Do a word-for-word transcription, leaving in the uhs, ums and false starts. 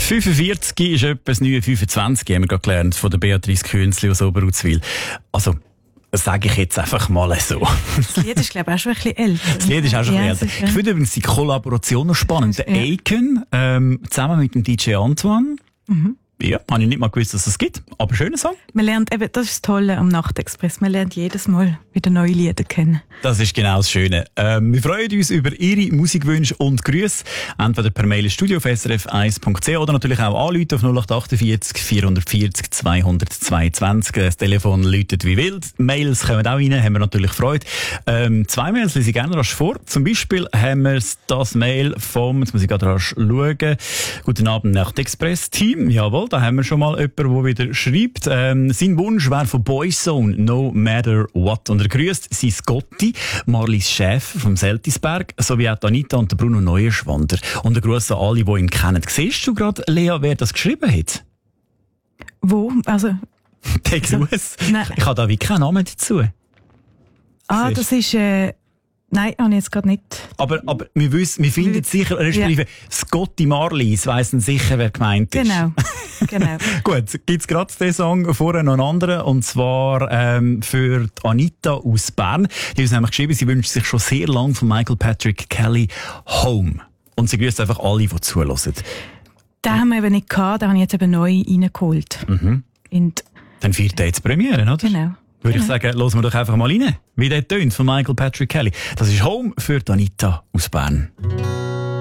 fünfundvierzig ist etwas neue fünfundzwanzig, haben wir gerade gelernt, von der Beatrice Künzli aus Oberuzwil. Also, das sage ich jetzt einfach mal so. Das Lied ist, glaube ich, auch schon ein bisschen älter. Das Lied ist auch schon ja, ein bisschen älter. Ich finde übrigens die Kollaboration noch spannend. Der ja. Aiken, ähm, zusammen mit dem D J Antoine. Mhm. Ja, habe ich nicht mal gewusst, dass es das gibt. Aber schöner Song. Man lernt eben, das ist das Tolle am Nachtexpress. Man lernt jedes Mal wieder neue Lieder kennen. Das ist genau das Schöne. Ähm, wir freuen uns über Ihre Musikwünsche und Grüße. Entweder per Mail studio auf s r f eins punkt c h oder natürlich auch anrufen auf null acht achtundvierzig vierhundertvierzig zweihundertzweiundzwanzig. Das Telefon läutet wie wild. Mails kommen auch rein, haben wir natürlich Freude. Ähm, zwei Mails lese ich gerne rasch vor. Zum Beispiel haben wir das Mail vom, jetzt muss ich gerade rasch schauen, Guten Abend Nachtexpress-Team. Jawohl, da haben wir schon mal jemanden, der wieder schreibt. Ähm, sein Wunsch wäre von Boyzone, No Matter What. Und er grüßt sein Gotti, Marlies Chef vom Seltisberg, sowie auch Anita und der Bruno Neuenschwander. Und ein Gruß an alle, die ihn kennen. Siehst du gerade, Lea, wer das geschrieben hat? Wo? Also... Der Gruß? Nein. Ich habe da wie keinen Namen dazu. Ah, das ist... Äh Nein, habe ich jetzt gerade nicht. Aber, aber wir wissen, wir finden sicher, respektive ja. Scotty Marlies weissen sicher, wer gemeint ist. Genau, genau. Gut, gibt's gerade den Song vorher noch einen anderen, und zwar ähm, für die Anita aus Bern. Die hat uns nämlich geschrieben, sie wünscht sich schon sehr lange von Michael Patrick Kelly Home. Und sie grüßt einfach alle, die zuhören. Den haben wir eben nicht gehabt, den habe ich jetzt eben neu reingeholt. Mhm. Und dann feiert er jetzt Premiere, oder? Genau. Würde genau. ich sagen, hören wir doch einfach mal rein, wie der tönt von Michael Patrick Kelly. Das ist Home für Anita aus Bern.